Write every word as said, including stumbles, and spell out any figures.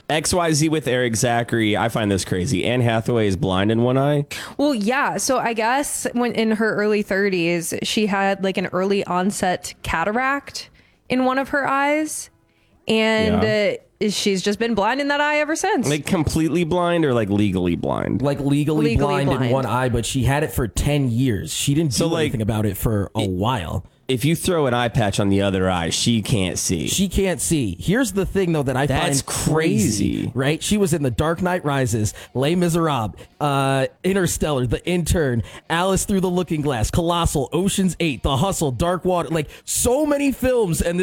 X Y Z with Eric Zachary. I find this crazy. Anne Hathaway is blind in one eye. Well, yeah. So I guess when in her early thirties, she had like an early onset cataract in one of her eyes. And yeah. uh, she's just been blind in that eye ever since. Like completely blind or like legally blind? Like legally, legally blind, blind in one eye, but she had it for ten years. She didn't do so like, anything about it for a it, while. If you throw an eye patch on the other eye, she can't see. She can't see. Here's the thing, though, that I That's find crazy, crazy. Right? She was in The Dark Knight Rises, Les Miserables, uh, Interstellar, The Intern, Alice Through the Looking Glass, Colossal, Ocean's eight, The Hustle, Dark Water. Like, so many films, and